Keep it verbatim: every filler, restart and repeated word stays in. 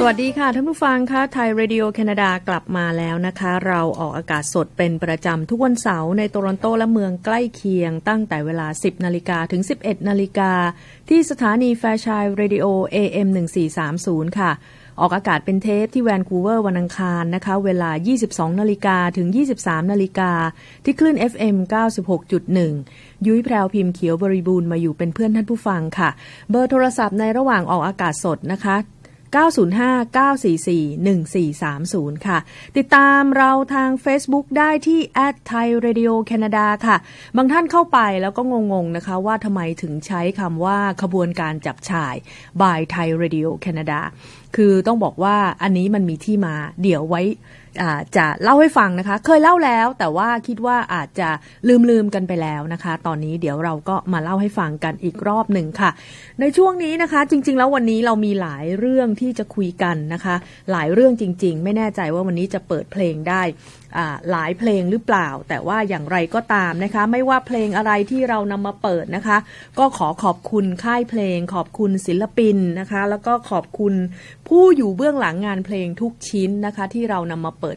วัสดีค่ะท่านผู้ฟังค่ะไทยเรดิโอแคนาดากลับมาแล้วนะคะเราออกอากาศสดเป็นประจำทุกวันเสาร์ในโตรอนโตและเมืองใกล้เคียงตั้งแต่เวลา สิบนาฬิกา ถึง สิบเอ็ดนาฬิกาที่สถานีแฟร์ชัยเรดิโอ เอ เอ็ม หนึ่งสี่สามศูนย์ ค่ะออกอากาศเป็นเทปที่แวนคูเวอร์วันอังคารนะคะเวลา ยี่สิบสองนาฬิกา ถึง ยี่สิบสามนาฬิกาที่คลื่น เอฟ เอ็ม เก้าสิบหกจุดหนึ่ง ยุ้ยแพรวพิมพ์เขียวบริบูรณ์มาอยู่เป็นเพื่อนท่านผู้ฟังค่ะเบอร์โทรศัพท์ในระหว่างออกอากาศสดนะคะเก้า ศูนย์ ห้า เก้า สี่ สี่ หนึ่ง สี่ สาม ศูนย์ ค่ะติดตามเราทาง Facebook ได้ที่ แอท ไทยเรดิโอแคนาดา ค่ะบางท่านเข้าไปแล้วก็งงๆนะคะว่าทำไมถึงใช้คำว่าขบวนการจับฉ่าย by Thai Radio Canada คือต้องบอกว่าอันนี้มันมีที่มาเดี๋ยวไว้จะเล่าให้ฟังนะคะเคยเล่าแล้วแต่ว่าคิดว่าอาจจะลืมๆกันไปแล้วนะคะตอนนี้เดี๋ยวเราก็มาเล่าให้ฟังกันอีกรอบหนึ่งค่ะในช่วงนี้นะคะจริงๆแล้ววันนี้เรามีหลายเรื่องที่จะคุยกันนะคะหลายเรื่องจริงๆไม่แน่ใจว่าวันนี้จะเปิดเพลงได้หลายเพลงหรือเปล่าแต่ว่าอย่างไรก็ตามนะคะไม่ว่าเพลงอะไรที่เรานำมาเปิดนะคะก็ขอขอบคุณค่ายเพลงขอบคุณศิลปินนะคะแล้วก็ขอบคุณผู้อยู่เบื้องหลังงานเพลงทุกชิ้นนะคะที่เรานำมาเปิด